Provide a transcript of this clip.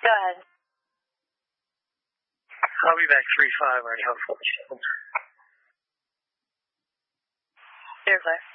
Go ahead. I'll be back 3-5 already, hopefully. You're clear.